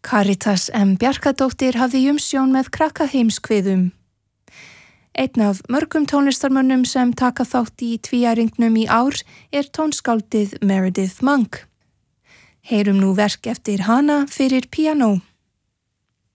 Karitas M. Bjarkadóttir hafði umsjón með krakkaheimskviðum. Einn af mörgum tónlistarmönnum sem taka þátt í tvíæringnum í ár tónskáldið Meredith Monk. Heyrum nú verk eftir hana fyrir píanó.